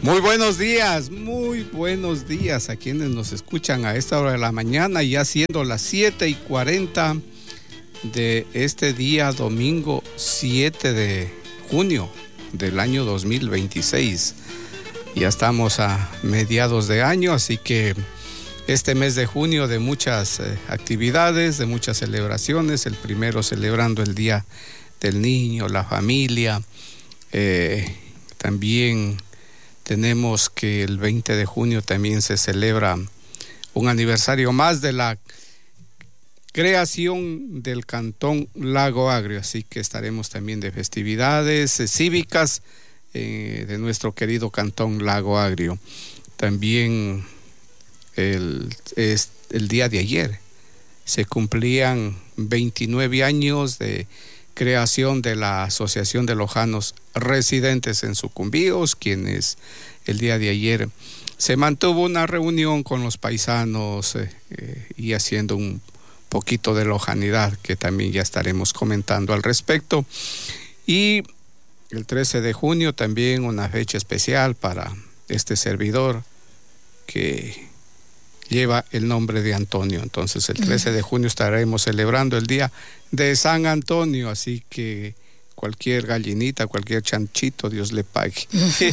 Muy buenos días a quienes nos escuchan a esta hora de la mañana, ya siendo las 7:40 de este día domingo 7 de junio del año 2026. Ya estamos a mediados de año, así que este mes de junio de muchas actividades, de muchas celebraciones, el primero celebrando el Día del Niño, la familia, también tenemos que el 20 de junio también se celebra un aniversario más de la creación del Cantón Lago Agrio, así que estaremos también de festividades cívicas de nuestro querido Cantón Lago Agrio. También el día de ayer se cumplían 29 años de creación de la Asociación de Lojanos Residentes en Sucumbíos, quienes el día de ayer se mantuvo una reunión con los paisanos y haciendo un poquito de lojanidad, que también ya estaremos comentando al respecto. Y el 13 de junio también una fecha especial para este servidor que lleva el nombre de Antonio. Entonces el 13 de junio estaremos celebrando el día de San Antonio, así que cualquier gallinita, cualquier chanchito, Dios le pague.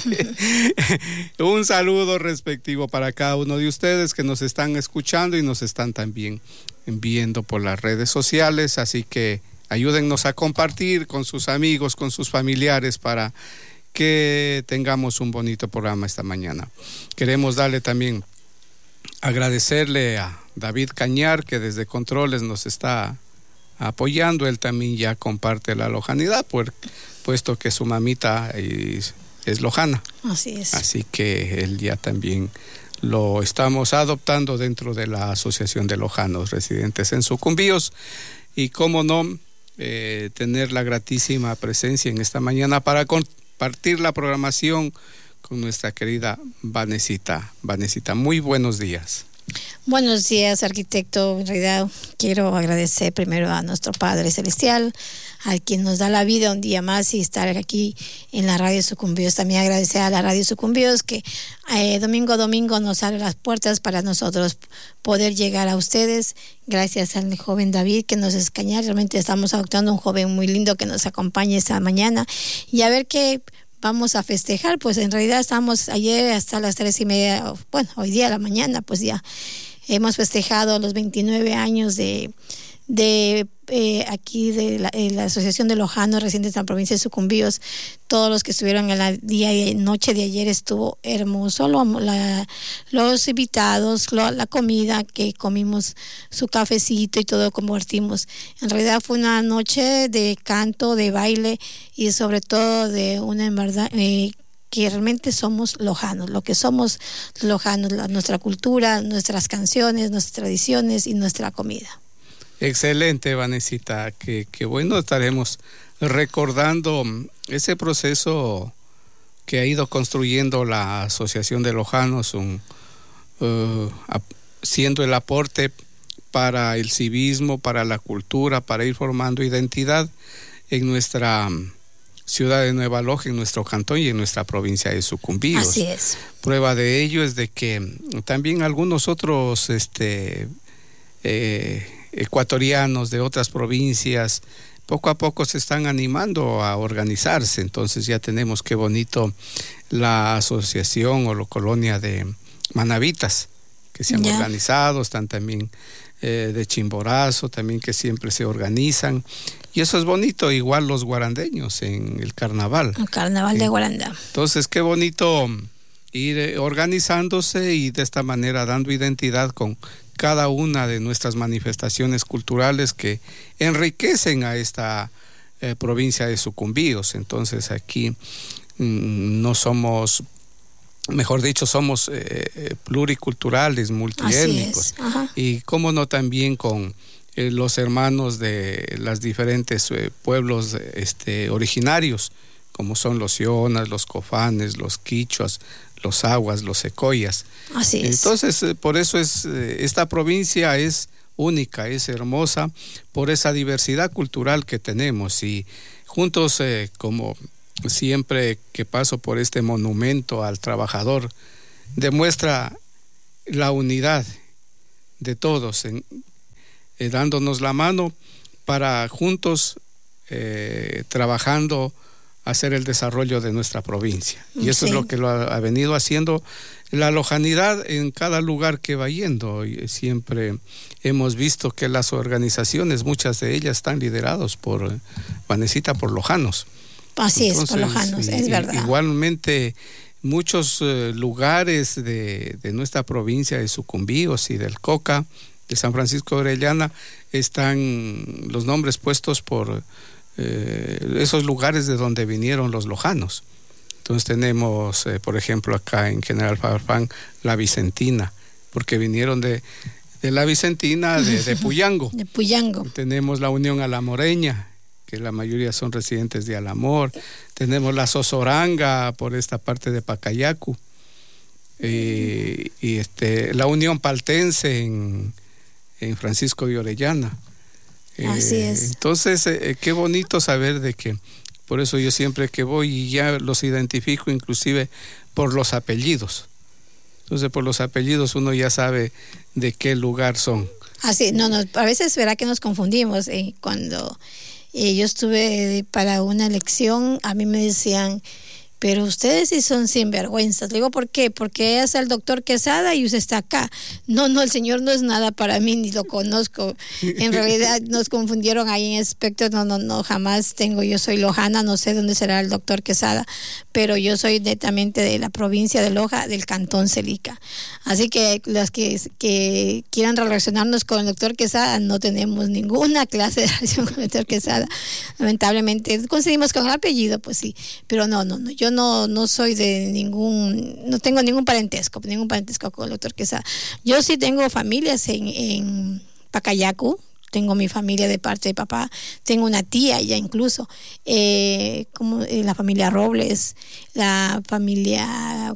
Un saludo respectivo para cada uno de ustedes que nos están escuchando y nos están también viendo por las redes sociales, así que ayúdennos a compartir con sus amigos, con sus familiares, para que tengamos un bonito programa esta mañana. Queremos darle también agradecerle a David Cañar, que desde Controles nos está apoyando. Él también ya comparte la lojanidad, puesto que su mamita es lojana. Así es. Así que él ya también lo estamos adoptando dentro de la Asociación de Lojanos Residentes en Sucumbíos. Y cómo no, tener la gratísima presencia en esta mañana para compartir la programación con nuestra querida Vanesita. Vanesita, muy buenos días. Buenos días, arquitecto. En realidad quiero agradecer primero a nuestro Padre Celestial, a quien nos da la vida un día más y estar aquí en la Radio Sucumbíos. También agradecer a la Radio Sucumbíos que domingo a domingo nos abre las puertas para nosotros poder llegar a ustedes. Gracias al joven David que nos escaña. Realmente estamos adoptando un joven muy lindo que nos acompañe esta mañana y a ver qué vamos a festejar. Pues en realidad estamos ayer hasta las 3:30, bueno, hoy día a la mañana, pues ya hemos festejado los 29 años de aquí de la Asociación de Lojanos Residentes en la provincia de Sucumbíos. Todos los que estuvieron en la día y noche de ayer estuvo hermoso. Los invitados, la comida que comimos, su cafecito y todo compartimos. En realidad fue una noche de canto, de baile y sobre todo de una en verdad que realmente somos lojanos, lo que somos lojanos, nuestra cultura, nuestras canciones, nuestras tradiciones y nuestra comida. Excelente, Vanesita, que bueno, estaremos recordando ese proceso que ha ido construyendo la Asociación de Lojanos, siendo el aporte para el civismo, para la cultura, para ir formando identidad en nuestra ciudad de Nueva Loja, en nuestro cantón y en nuestra provincia de Sucumbíos. Así es. Prueba de ello es de que también algunos otros ecuatorianos de otras provincias poco a poco se están animando a organizarse. Entonces ya tenemos qué bonito la asociación o la colonia de Manavitas que se han organizado, están también de Chimborazo también, que siempre se organizan, y eso es bonito. Igual los guarandeños en el carnaval de Guaranda. Entonces qué bonito ir organizándose y de esta manera dando identidad con cada una de nuestras manifestaciones culturales que enriquecen a esta provincia de Sucumbíos. Entonces aquí no somos, mejor dicho, somos pluriculturales, multiétnicos. Y cómo no también con los hermanos de los diferentes pueblos originarios, como son los sionas, los cofanes, los quichuas, los aguas, los secoyas. Así es. Entonces, por eso esta provincia es única, es hermosa, por esa diversidad cultural que tenemos, y juntos como siempre que paso por este monumento al trabajador, demuestra la unidad de todos, dándonos la mano para juntos, trabajando, hacer el desarrollo de nuestra provincia. Y eso es lo que lo ha venido haciendo la lojanidad en cada lugar que va yendo. Y siempre hemos visto que las organizaciones, muchas de ellas están lideradas por Vanesita, por lojanos. Así es, por lojanos, es verdad. Igualmente, muchos lugares de nuestra provincia de Sucumbíos y del Coca, de San Francisco de Orellana, están los nombres puestos por esos lugares de donde vinieron los lojanos. Entonces tenemos, por ejemplo, acá en General Farfán, la Vicentina, porque vinieron de la Vicentina de Puyango. De Puyango. Tenemos la Unión Alamoreña, que la mayoría son residentes de Alamor. Tenemos la Sosoranga por esta parte de Pacayacu. La Unión Paltense en Francisco de Orellana. Así es. Entonces, qué bonito saber de que, por eso yo siempre que voy y ya los identifico inclusive por los apellidos. Entonces, por los apellidos uno ya sabe de qué lugar son. Así, a veces verá que nos confundimos. Cuando yo estuve para una elección, a mí me decían, pero ustedes sí son sinvergüenzas. Le digo, ¿por qué? Porque es el doctor Quesada y usted está acá. No, el señor no es nada para mí, ni lo conozco. En realidad nos confundieron ahí en aspecto. No, jamás yo soy lojana, no sé dónde será el doctor Quesada, pero yo soy netamente de la provincia de Loja, del cantón Celica. Así que los que quieran relacionarnos con el doctor Quesada, no tenemos ninguna clase de relación con el doctor Quesada. Lamentablemente, conseguimos con el apellido, pues sí, pero no, yo no soy no tengo ningún parentesco con el doctor Quesada. Yo sí tengo familias en Pacayacu, tengo mi familia de parte de papá, tengo una tía ya incluso, la familia Robles, la familia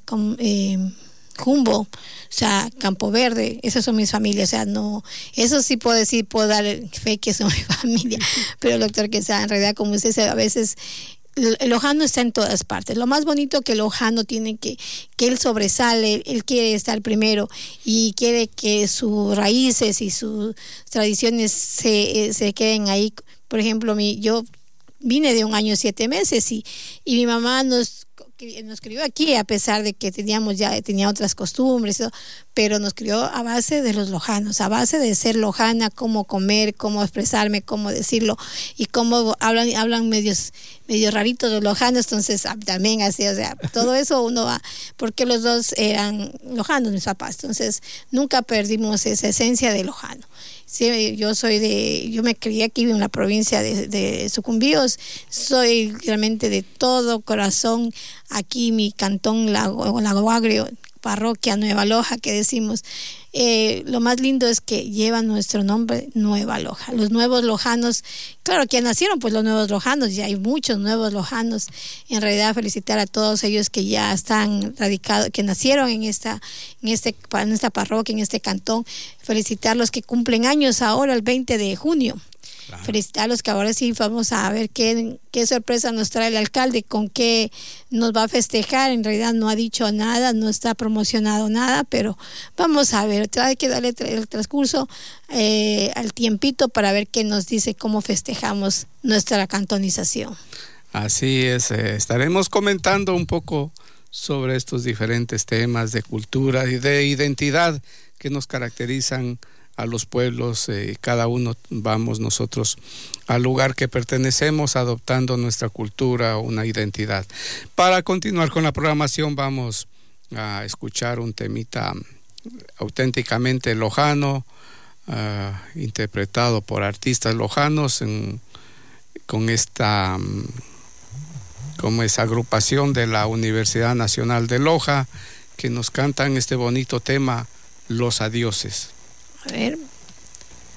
Jumbo, o sea, Campo Verde, esas son mis familias, o sea, no, eso sí puedo decir, puedo dar fe que son mi familia, pero el doctor Quesada, en realidad, como usted sabe, a veces el lojano está en todas partes. Lo más bonito que el lojano tiene que él sobresale, él quiere estar primero y quiere que sus raíces y sus tradiciones se queden ahí. Por ejemplo, yo vine de 1 año 7 meses y mi mamá nos crió aquí, a pesar de que tenía otras costumbres, pero nos crió a base de los lojanos, a base de ser lojana, cómo comer, cómo expresarme, cómo decirlo, y cómo hablan medio raritos los lojanos. Entonces también así, o sea, todo eso uno va, porque los dos eran lojanos, mis papás, entonces nunca perdimos esa esencia de lojano. Sí, yo me crié aquí en la provincia de Sucumbíos, soy realmente de todo corazón aquí, mi cantón Lago Agrio, parroquia Nueva Loja, que decimos. Lo más lindo es que lleva nuestro nombre, Nueva Loja. Los nuevos lojanos, claro que nacieron pues los nuevos lojanos, ya hay muchos nuevos lojanos. En realidad, felicitar a todos ellos que ya están radicados, que nacieron en esta parroquia, en este cantón. Felicitarlos que cumplen años ahora, el 20 de junio. Claro. Felicitarlos que ahora sí vamos a ver qué sorpresa nos trae el alcalde, con qué nos va a festejar. En realidad no ha dicho nada, no está promocionado nada, pero vamos a ver, hay que darle el transcurso al tiempito para ver qué nos dice, cómo festejamos nuestra cantonización. Así es, estaremos comentando un poco sobre estos diferentes temas de cultura y de identidad que nos caracterizan a los pueblos. Cada uno vamos nosotros al lugar que pertenecemos, adoptando nuestra cultura, una identidad. Para continuar con la programación, vamos a escuchar un temita auténticamente lojano, interpretado por artistas lojanos con esa agrupación de la Universidad Nacional de Loja, que nos cantan este bonito tema, Los Adioses. A ver.